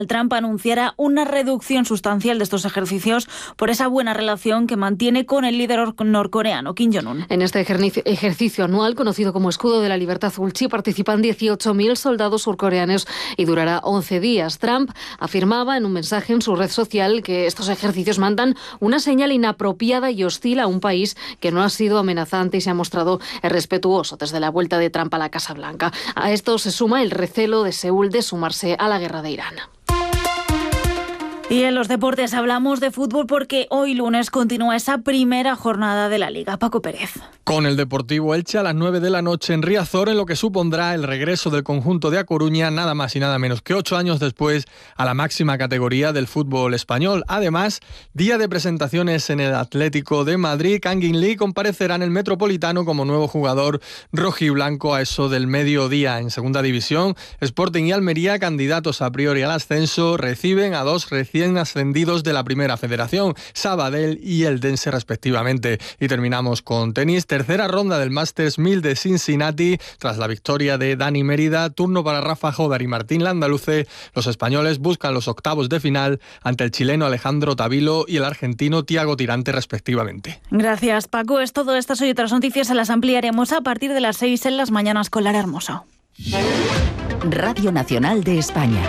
Trump anunciara una reducción sustancial de estos ejercicios por esa buena relación que mantiene con el líder norcoreano, Kim Jong-un. En este ejercicio anual, conocido como Escudo de la Libertad Ulchi, participan 18.000 soldados surcoreanos y durará 11 días. Trump afirmaba en un mensaje en su red social que estos ejercicios mandan una señal inapropiada y hostil a un país que no ha sido amenazante y se ha mostrado respetuoso desde la vuelta de Trump a la Casa Blanca. A esto se suma el recelo de Seúl de sumarse a la guerra de Irán. Y en los deportes hablamos de fútbol porque hoy lunes continúa esa primera jornada de la Liga. Paco Pérez. Con el Deportivo Elche a las 9 de la noche en Riazor, en lo que supondrá el regreso del conjunto de A Coruña, nada más y nada menos que 8 años después, a la máxima categoría del fútbol español. Además, día de presentaciones en el Atlético de Madrid. Kangin Lee comparecerá en el Metropolitano como nuevo jugador rojiblanco a eso del mediodía. En segunda división, Sporting y Almería, candidatos a priori al ascenso, reciben a dos recién ascendidos de la Primera Federación, Sabadell y Eldense respectivamente. Y terminamos con tenis. Tercera ronda del Masters 1000 de Cincinnati. Tras la victoria de Dani Mérida, turno para Rafa Jódar y Martín Landaluce. Los españoles buscan los octavos de final ante el chileno Alejandro Tavilo y el argentino Tiago Tirante respectivamente. Gracias, Paco. Es todo. Estas y otras noticias se las ampliaremos a partir de las 6 en las mañanas con Lara Hermoso. Radio Nacional de España.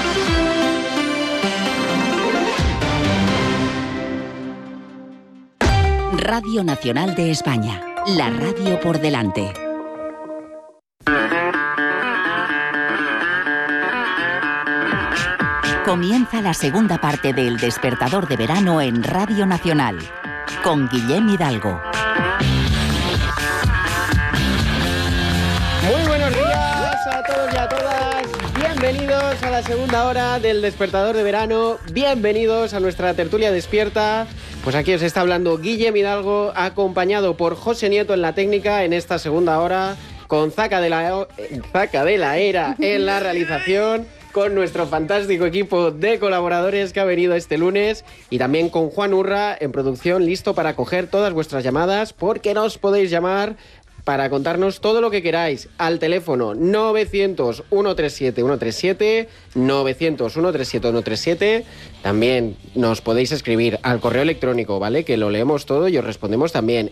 Radio Nacional de España, la radio por delante. Comienza la segunda parte de El Despertador de Verano en Radio Nacional, con Guillem Hidalgo. Muy buenos días a todos y a todas. Bienvenidos a la segunda hora del Despertador de Verano. Bienvenidos a nuestra tertulia despierta. Pues aquí os está hablando Guillem Hidalgo, acompañado por José Nieto en la técnica en esta segunda hora, con Zaca de la Era en la realización, con nuestro fantástico equipo de colaboradores que ha venido este lunes y también con Juan Urra en producción, listo para coger todas vuestras llamadas, porque nos podéis llamar para contarnos todo lo que queráis al teléfono 900-137-137, 900-137-137. También nos podéis escribir al correo electrónico, ¿vale? Que lo leemos todo y os respondemos también.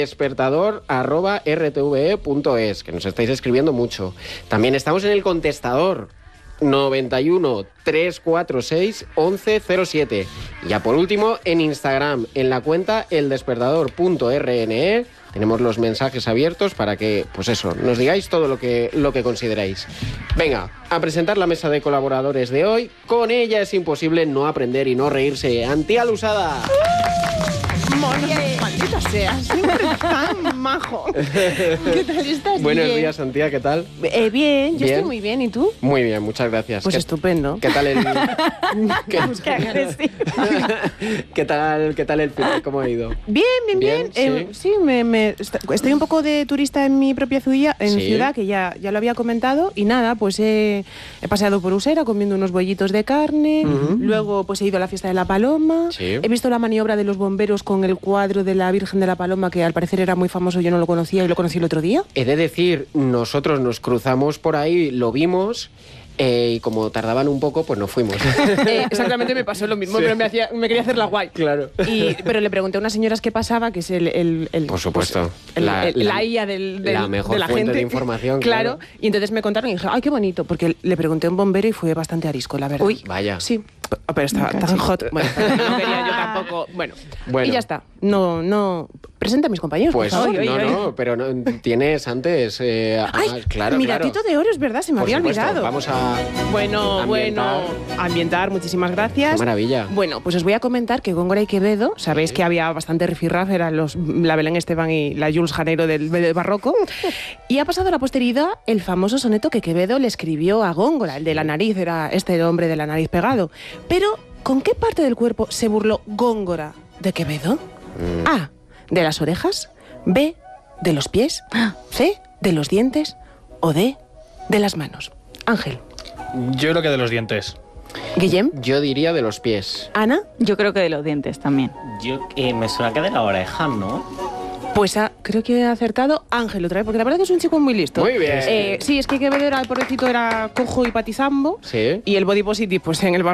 eldespertador@rtve.es, que nos estáis escribiendo mucho. También estamos en el contestador 91 346 1107. Y ya por último, en Instagram, en la cuenta eldespertador.rne. Tenemos los mensajes abiertos para que, pues eso, nos digáis todo lo que consideráis. Venga, a presentar la mesa de colaboradores de hoy. Con ella es imposible no aprender y no reírse. Antía Lusada. Maldita sea, siempre tan majo. ¿Qué tal estás? Buenos días, Antía, ¿qué tal? Bien, yo estoy muy bien, ¿y tú? Muy bien, muchas gracias. Pues estupendo. ¿Qué tal el... ¿Qué tal el fin? ¿Cómo ha ido? Bien. Sí, estoy un poco de turista en mi propia ciudad, que ya lo había comentado, y nada, pues he paseado por Usera comiendo unos bollitos de carne, luego pues he ido a la fiesta de la Paloma, he visto la maniobra de los bomberos con el cuadro de la Virgen de la Paloma, que al parecer era muy famoso, yo no lo conocía y lo conocí el otro día. He de decir, nosotros nos cruzamos por ahí, lo vimos... y como tardaban un poco, pues nos fuimos. Exactamente, me pasó lo mismo, pero me quería hacer la guay. Claro. Pero le pregunté a unas señoras qué pasaba, que es por supuesto. Pues, la IA la mejor de la fuente gente. De información. Claro. Y entonces me contaron y dije, ay, qué bonito, porque le pregunté a un bombero y fue bastante arisco, la verdad. Uy, vaya. Sí. Pero estaba tan hot. Bueno, no quería yo tampoco. Bueno. Y ya está. No. Presenta a mis compañeros. Pues por favor. No, pero tienes antes. Claro, Miratito de oro, es verdad, se me había olvidado. Vamos a. Ambientar, muchísimas gracias. Qué maravilla. Bueno, pues os voy a comentar que Góngora y Quevedo, sabéis que había bastante rifirraf, eran la Belén Esteban y la Jules Janeiro del barroco, y ha pasado a la posteridad el famoso soneto que Quevedo le escribió a Góngora, el de la nariz, era este hombre de la nariz pegado. Pero, ¿con qué parte del cuerpo se burló Góngora de Quevedo? A, de las orejas, B, de los pies, C, de los dientes o D, de las manos. Ángel. Yo creo que de los dientes. Guillem. Yo diría de los pies. Ana. Yo creo que de los dientes también. Yo me suena que de la oreja, ¿no? Pues creo que ha acertado Ángel otra vez, porque la verdad que es un chico muy listo. Muy bien. Sí, es que Quevedo el pobrecito era cojo y patizambo. Sí. Y el body positive, pues en el